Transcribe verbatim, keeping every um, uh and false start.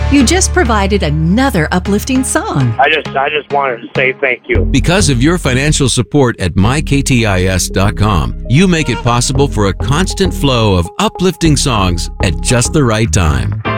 You just provided another uplifting song. I just I just wanted to say thank you. Because of your financial support at my k t i s dot com, you make it possible for a constant flow of uplifting songs at just the right time.